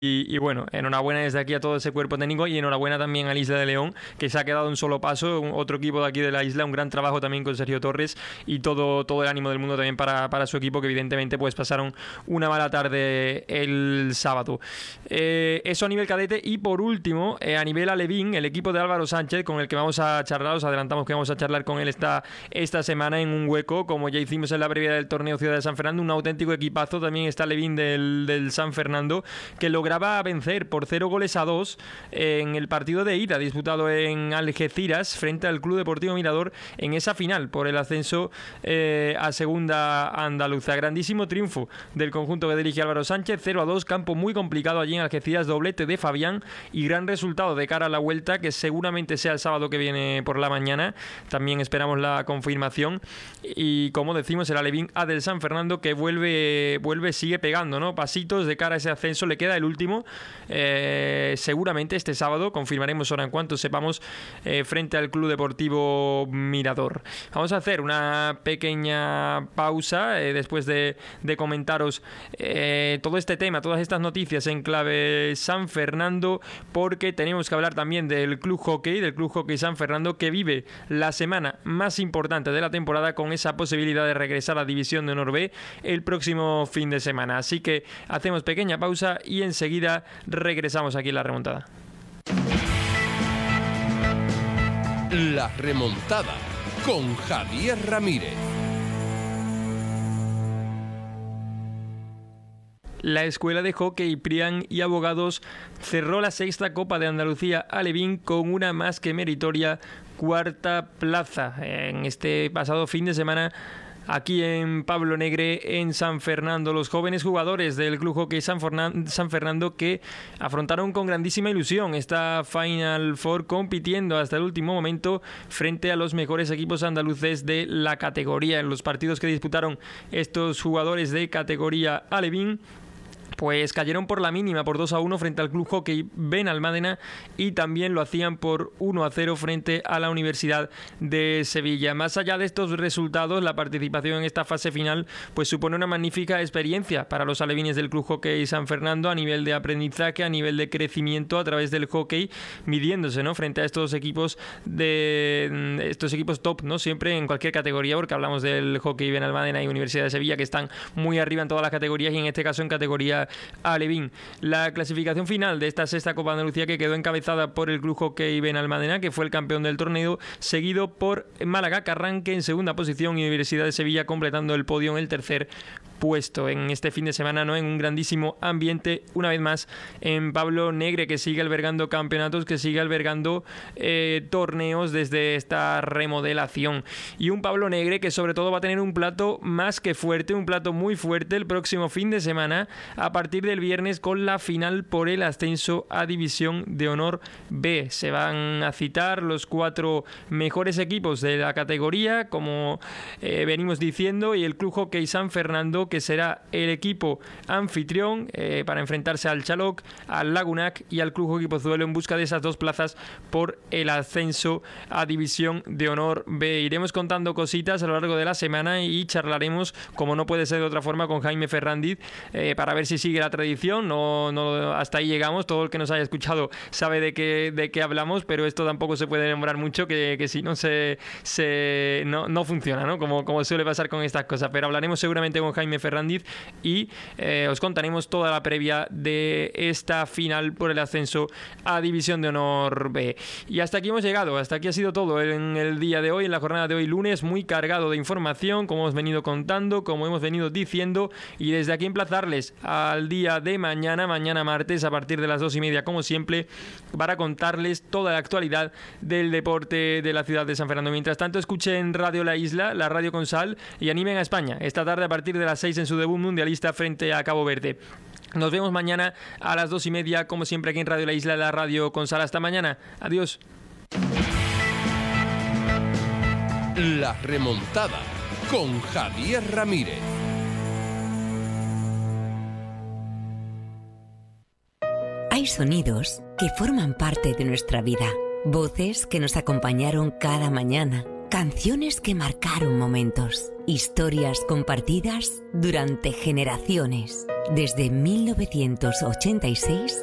Y bueno, enhorabuena desde aquí a todo ese cuerpo técnico y enhorabuena también al Isla de León, que se ha quedado un solo paso, otro equipo de aquí de la isla, un gran trabajo también con Sergio Torres y todo el ánimo del mundo también para su equipo, que evidentemente pues pasaron una mala tarde el sábado. Eso a nivel cadete. Y por último, a nivel alevín, el equipo de Álvaro Sánchez, con el que vamos a charlar, os adelantamos que vamos a charlar con él esta semana en un hueco, como ya hicimos en la previa del torneo Ciudad de San Fernando, un auténtico equipazo. También está alevín del San Fernando, que lograba vencer por 0-2 en el partido de ida disputado en Algeciras frente al Club Deportivo Mirador en esa final por el ascenso a segunda andaluza. Grandísimo triunfo del conjunto que dirige Álvaro Sánchez, 0-2, campo muy complicado allí en Algeciras, doblete de Fabián y gran resultado de cara a la vuelta, que seguramente sea el sábado que viene por la mañana. También esperamos la confirmación. Y como decimos, el alevín A del San Fernando, que vuelve, sigue pegando, ¿no? Pasitos de cara a ese ascenso. Le queda el último, seguramente este sábado, confirmaremos ahora en cuanto sepamos, frente al Club Deportivo Mirador. Vamos a hacer una pequeña pausa después de comentaros todo este tema, todas estas noticias en clave San Fernando, porque tenemos que hablar también del Club Hockey San Fernando, que vive la semana más importante de la temporada con esa posibilidad de regresar a División de Honor B el próximo fin de semana. Así que hacemos pequeña pausa y enseguida regresamos aquí en La Remontada. La Remontada con Javier Ramírez. La Escuela de Hockey Prián y Abogados cerró la sexta Copa de Andalucía alevín con una más que meritoria cuarta plaza en este pasado fin de semana. Aquí en Pablo Negre, en San Fernando, los jóvenes jugadores del Club Hockey San Fernando, que afrontaron con grandísima ilusión esta Final Four, compitiendo hasta el último momento frente a los mejores equipos andaluces de la categoría. En los partidos que disputaron estos jugadores de categoría alevín, pues cayeron por la mínima, por 2-1 frente al Club Hockey Benalmádena, y también lo hacían por 1-0 frente a la Universidad de Sevilla. Más allá de estos resultados, la participación en esta fase final pues supone una magnífica experiencia para los alevines del Club Hockey San Fernando, a nivel de aprendizaje, a nivel de crecimiento a través del hockey, midiéndose, ¿no?, frente a estos equipos top, ¿no?, siempre en cualquier categoría, porque hablamos del Hockey Benalmádena y Universidad de Sevilla, que están muy arriba en todas las categorías, y en este caso en categoría alevín. La clasificación final de esta sexta Copa de Andalucía, que quedó encabezada por el Club Hockey Benalmádena, que fue el campeón del torneo, seguido por Málaga Carranque en segunda posición y Universidad de Sevilla completando el podio en el tercer puesto. En este fin de semana, ¿no?, en un grandísimo ambiente, una vez más en Pablo Negre, que sigue albergando campeonatos, que sigue albergando torneos desde esta remodelación, y un Pablo Negre que sobre todo va a tener un plato más que fuerte, un plato muy fuerte el próximo fin de semana, a partir del viernes, con la final por el ascenso a División de Honor B. Se van a citar los 4 mejores equipos de la categoría, como venimos diciendo, y el Club Hockey San Fernando, que será el equipo anfitrión para enfrentarse al Chaloc, al Lagunac y al Club Hockey Pozuelo, en busca de esas 2 plazas por el ascenso a División de Honor B. Iremos contando cositas a lo largo de la semana y charlaremos, como no puede ser de otra forma, con Jaime Ferrandiz para ver si sigue la tradición. No, hasta ahí llegamos. Todo el que nos haya escuchado sabe de qué hablamos, pero esto tampoco se puede demorar mucho, que si no no funciona, ¿no?, como suele pasar con estas cosas. Pero hablaremos seguramente con Jaime Ferrandiz y os contaremos toda la previa de esta final por el ascenso a División de Honor B. Y hasta aquí hemos llegado, hasta aquí ha sido todo en el día de hoy, en la jornada de hoy, lunes, muy cargado de información, como hemos venido contando, como hemos venido diciendo, y desde aquí emplazarles al día de mañana martes, a partir de las 2:30, como siempre, para contarles toda la actualidad del deporte de la ciudad de San Fernando. Mientras tanto, escuchen Radio La Isla, la radio con sal, y animen a España esta tarde a partir de las 6 en su debut mundialista frente a Cabo Verde. Nos vemos mañana a las 2:30, como siempre, aquí en Radio La Isla, la radio con sal. Hasta mañana. Adiós. La Remontada con Javier Ramírez. Hay sonidos que forman parte de nuestra vida, voces que nos acompañaron cada mañana, canciones que marcaron momentos, historias compartidas durante generaciones. Desde 1986